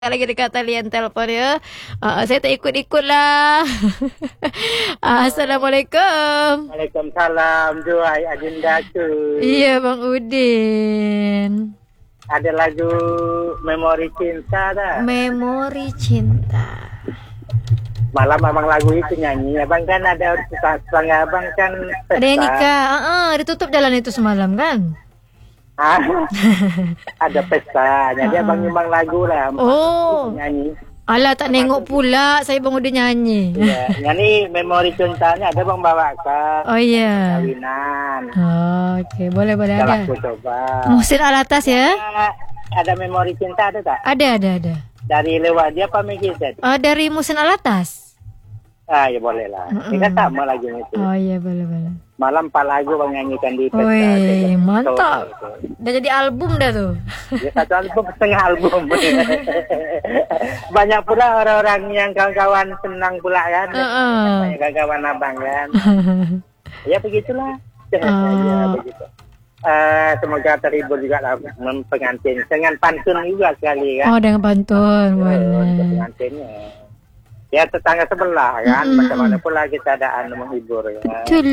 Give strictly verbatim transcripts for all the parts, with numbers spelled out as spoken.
lagi dekat talian telefon ya. Uh, saya tak ikut-ikut lah. uh, Assalamualaikum. Waalaikumsalam. Juai agenda tu. Iya Bang Udin. Ada lagu Memori Cinta dah. Memori Cinta. Malam abang lagu itu nyanyi. Abang kan ada tetangga abang kan pesta. Ada yang nikah. Uh -uh, ditutup jalan itu semalam kan? Ah, ada pesta. Jadi uh -uh. abang nyumbang lagu lah. Oh. Nyanyi. Alah tak nengok pula saya Bang Udin nyanyi. Ya, nyanyi Memori Cintanya ada bang bawakan. Oh iya. Kawinan. Oh, okey, boleh boleh ada. Aku coba. Musin Alatas ya? Ada, ada Memori Cinta ada tak? Ada ada ada. Dari lewat dia apa Megi tadi? Oh, dari Musin Alatas. Ah, ya boleh lah. Mm-mm. Ini kan sama lagunya itu. Oh iya boleh boleh. Malam empat lagu bang nyanyikan di pesta. Wih, mantap. Gitu. Dah jadi album dah tu. Ya, satu album, setengah album. Banyak pula orang-orang yang kawan-kawan senang pula kan. Uh-uh. Banyak kawan-kawan abang kan. Ya begitulah. Ya, Uh. begitu. Uh, semoga terhibur juga lah pengantin. Dengan pantun juga sekali kan. Oh, dengan pantun. Uh, untuk Boleh. pengantinnya. Ya tetangga sebelah kan. Mm-mm. Macam mana pula kita ada anu menghibur ya. Betul.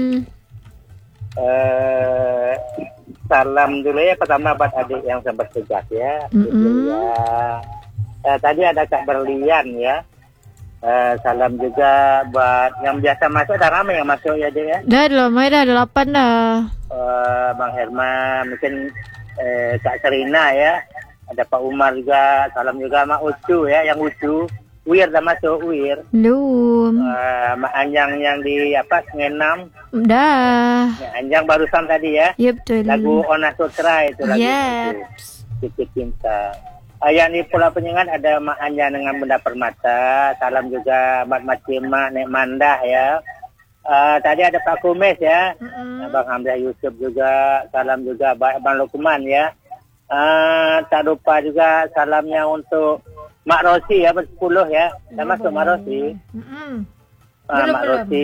Uh, salam dulu ya pertama buat adik yang sempat tugas ya. Mm-mm. Ya. Uh, tadi ada Kak Berlian ya. Uh, salam juga buat yang biasa masuk. Ada ramai yang masuk ya dia ya. Dah ada lama dah, ada lapan dah. Uh, Bang Herman, mungkin uh, Kak Serina ya. Ada Pak Umar juga. Salam juga Mak Ucu ya, yang Ucu. Wir dah masuk Wir. Belum. Uh, Mak Anjang yang di apa Sengenam. Dah. Ya, Anjang barusan tadi ya. Ya betul. Lagu Ona Sutra itu lagu Yep. itu. Titik Cinta. Uh, yang di Pulau Penyengat ada Mak Anjang dengan Benda Permata. Salam juga Mak Macima Nek Mandah ya. Uh, tadi ada Pak Kumes ya. Mm-mm. Abang Hamzah Yusuf juga. Salam juga Abang Lukman ya. Uh, tak lupa juga salamnya untuk Mak Rosi ya bersepuluh ya. Dah masuk Mak Rosi. Mm-mm. Uh, Belum, Mak belum. Rosi,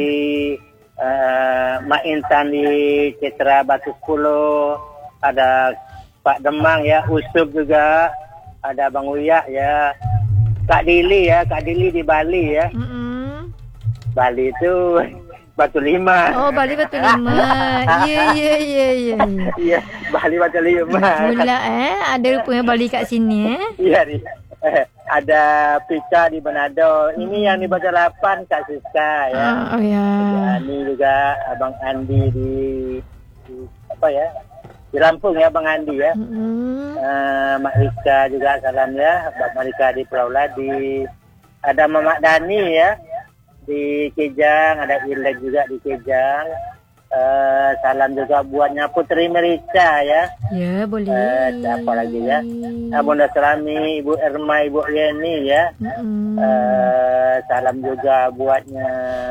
uh, Mak Intan di Citra Batu sepuluh, ada Pak Demang ya, Usub juga, ada Bang Uyak ya, Kak Dili ya, Kak Dili di Bali ya. Mm-mm. Bali itu Batu Lima. Oh, Bali Batu Lima. Ya ya ya ya. Iya, Bali Batu Lima. Pula eh ada rupanya Bali kat sini eh. Iya, eh, ada Pika di Manado. Ini yang di Batu Lapan Kak Siska ya. Oh ya. Ini juga Abang Andi di, di apa ya? Di Lampung ya Bang Andi ya. Mm-mm. Uh, Mak Rika juga salam ya. Mak Rika di Pulau Ladi. Ada Mamak Dani ya di Kejang, ada Ilek juga di Kejang. Uh, salam juga buatnya Putri Merica ya. Ya boleh. Uh, siapa lagi ya? Uh, Bunda Selami, Ibu Erma, Ibu Yeni ya. Mm-mm. Uh, salam juga buatnya.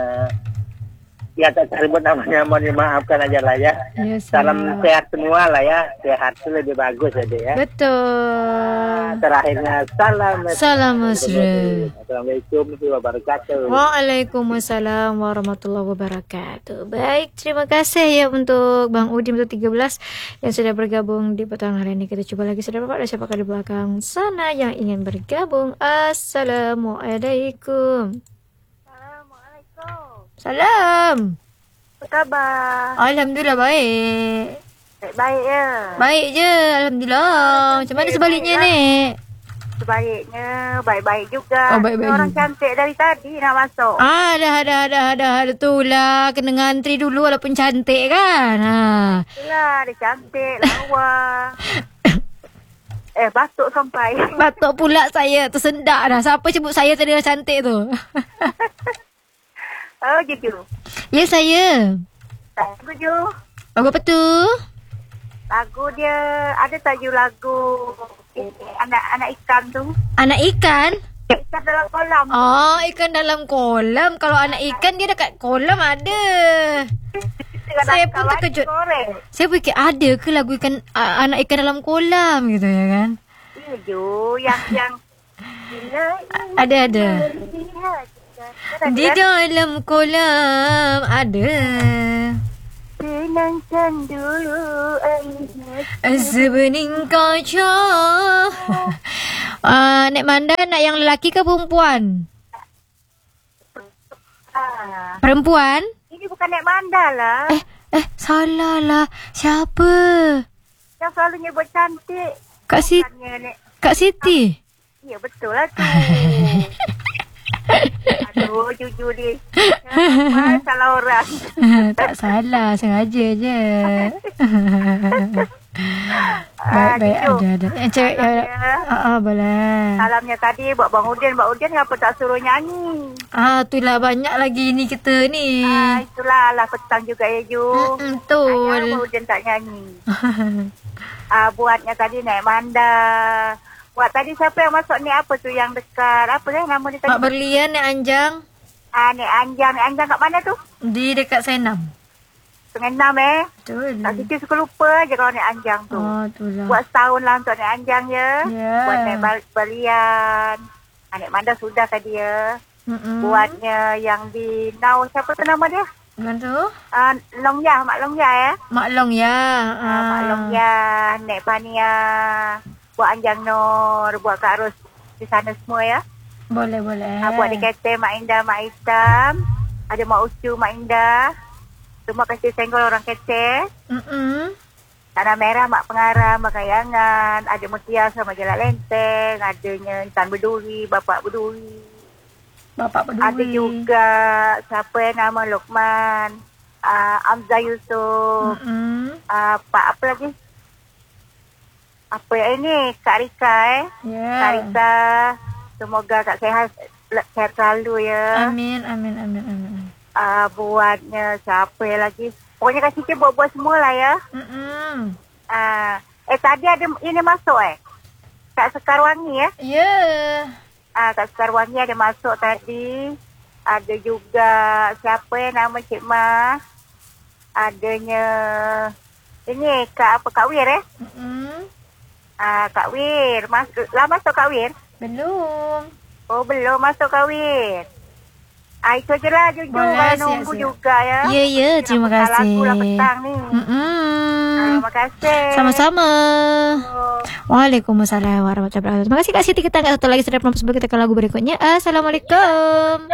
Ya tak ribut namanya, mohon dimaafkan aja lah ya. Ya, Salam siap. sehat semua lah ya. Sehat itu lebih bagus ya deh ya. Betul. Terakhirnya salam. Salam mesra. Assalamualaikum warahmatullahi wabarakatuh. Waalaikumsalam warahmatullahi wabarakatuh. Baik, terima kasih ya untuk Bang Udin untuk tiga belas yang sudah bergabung di petang hari ini. Kita coba lagi sudah Bapak ada siapakah di belakang sana yang ingin bergabung. Assalamualaikum. Assalamualaikum. Salam. Apa khabar? Alhamdulillah baik. Baik-baik ya. Baik je, alhamdulillah. Macam mana sebaliknya ni? Sebaliknya baik-baik juga. Oh, baik-baik Orang juga. cantik dari tadi nak masuk. Ah, dah, dah, dah, dah, dah tu lah. Kena ngantri dulu walaupun cantik kan. Ha. Itulah, dia cantik, lawa. eh, batuk sampai. Batuk pula saya. Tersendak dah. Siapa sebut saya tadi dah cantik tu? Oh, gitu. Ya, saya. Lagu je. Lagu apa tu? Lagu dia, ada tajuk lagu eh, anak-anak ikan tu. Anak ikan? Ikan dalam kolam. Oh, ikan dalam kolam. Kalau anak ikan dia dekat kolam ada. Saya pun terkejut. Saya fikir ada ke lagu ikan uh, anak ikan dalam kolam gitu ya kan? Iya ju, yang yang Ada ada. Di dalam kolam ada. Tenangkan dulu airnya Sebening kaca. Uh, Nek Manda nak yang lelaki ke perempuan? Ah. Perempuan? Ini bukan Nek Manda lah. Eh, eh, salah lah. Siapa? Yang selalu nyebut cantik. Kak Siti. Bukannya Nek. Kak Siti. Ya, betul lah tu. Aduh, jujur dia. Ah, salah orang. Tak salah, sengaja je. Ah, Baik-baik jujur. aja ada. Yang cewek ya. Ah, ah, boleh. Salamnya tadi buat Bang Udin. Bang Udin kenapa tak suruh nyanyi? Ah, itulah banyak lagi ni kita ni. Ah, itulah lah petang juga ya, Ju. Mm-mm, betul. Hanya Bang Udin tak nyanyi. Ah, buatnya tadi Nek Manda. Buat tadi siapa yang masuk ni apa tu yang dekat? Apa kan nama dia tadi? Mak Berlian, Nek Anjang. Ah, Nek Anjang. Nek Anjang kat mana tu? Di dekat Senam. Sungai Enam eh. Betul. Tak sikit suka lupa je kalau Nek Anjang tu. Oh, itulah. Buat setahun lah untuk Nek Anjang ya. Ya. Buat Nek Bal- Balian. Ah, Nek Manda sudah tadi ya. Mm-mm. Buatnya yang di Now. Siapa tu nama dia? Mana tu? Ah, Long Ya. Mak Long Ya ya. Mak Long ya. Ah, Mak Long Ya. Nek Pania. Buat Anjang Nur. Buat Kak Ros di sana semua ya. Boleh, boleh. Ah, buat di Kete Mak Indah, Mak Hitam. Ada Mak Ucu, Mak Indah. Terima kasih senggol orang Kete. Mm-mm. Tanah Merah, Mak Pengarah, Mak Kayangan. Ada Mutia sama Jalan Lenteng. Adanya Intan Berduri, Bapak Berduri. Bapak peduli. Ada juga siapa yang nama Lokman. Uh, Amzah Yusof. Mm-mm. Uh, Pak apa lagi? Apa yang ini? Kak Rika eh. Ya. Kak Rika. Semoga Kak sehat, sehat selalu ya. Amin, amin, amin, amin. Uh, buatnya siapa lagi? Pokoknya Kak Siti buat-buat semua lah ya. Mm-mm. Uh, eh tadi ada ini masuk eh. Kak Sekarwangi ya. Ya. Ah, Kak Sekarwangi ada masuk tadi. Ada juga siapa yang nama Cik Ma. Adanya ini Kak apa Kak Wir eh? Mm-mm. Ah, Kak Wir. Mas, lah masuk Kak Wir? Belum. Oh, belum masuk Kak Wir. Ah, itu je lah jujur. Boleh, Kalau siap, nunggu siap. juga ya. Ya, ya, terima Nak putar kasih. lagu lah petang ni. Mm-mm. Ah, terima kasih. Sama-sama. Oh. Waalaikumsalam warahmatullahi wabarakatuh. Terima kasih Kak Siti. Kita angkat satu lagi setelah promo sebelum kita ke lagu berikutnya. Assalamualaikum.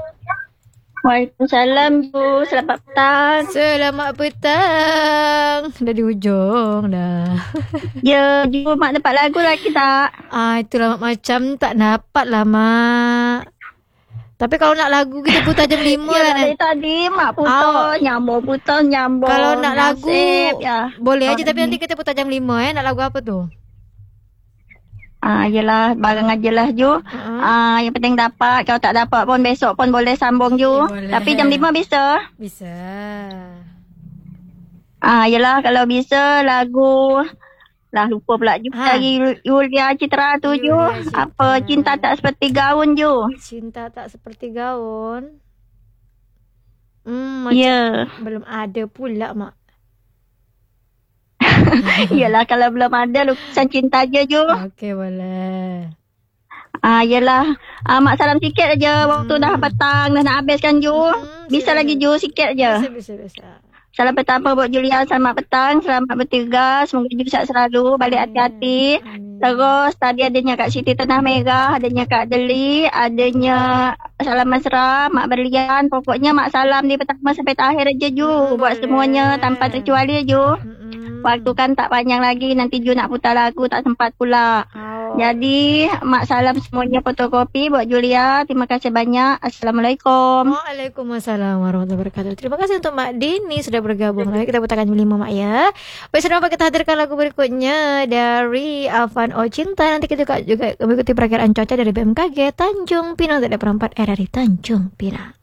Waalaikumsalam Bu, selamat petang. Selamat petang. Dah di ujung dah. Ya, Ju mak dapat lagu lagi tak? Ah, itulah mak macam tak dapat lah mak. Tapi kalau nak lagu kita putar jam lima Ya, lah dari nanti. tadi mak putus, Awak- nyambung putus, nyambung. Kalau nak lagu nasib, ya. boleh aja Kalau tapi nanti kita putar jam lima eh. Nak lagu apa tu? Ah, yelah, barang aja lah Ju. Uh-huh. Ah, yang penting dapat. Kalau tak dapat pun besok pun boleh sambung Ju. Ya, boleh. Tapi jam lima bisa. Bisa. Ah, yelah kalau bisa lagu lah lupa pula Ju. Ha. Dari Yulia Citra tu Ju. Yulia Citra. Apa cinta tak seperti gaun Ju. Cinta tak seperti gaun. Hmm, macam Ya. belum ada pula mak. Yelah kalau belum ada lukisan cinta je Ju. Okey, boleh. Ah, yelah. Ah, mak salam sikit aja. Waktu Hmm. dah petang, dah nak habiskan Ju. Hmm, Bisa silakan. lagi Ju, sikit aja. Bisa, bisa, bisa. Salam pertama buat Julia, selamat petang. Selamat bertugas. Semoga Ju sihat selalu. Balik hati-hati. Amin. Terus tadi adanya Kak Siti Tanah Merah, adanya Kak Deli, adanya Salam Mesra, Mak Berlian. Pokoknya mak salam di pertama sampai akhir aja Ju. Hmm, Buat boleh. semuanya tanpa terkecuali Ju. Mm-mm. Waktu kan tak panjang lagi. Nanti Ju nak putar lagu tak sempat pula. Oh. Jadi, mak salam semuanya fotokopi buat Julia. Terima kasih banyak. Assalamualaikum. Waalaikumsalam warahmatullahi wabarakatuh. Terima kasih untuk Mak Dini sudah bergabung. Lagi kita putarkan jam lima mak ya. Baik, sudah kita hadirkan lagu berikutnya dari Afan O Cinta. Nanti kita juga, juga mengikuti perakiraan cuaca dari B M K G Tanjung Pinang. Tidak perempat R R I Tanjung Pinang.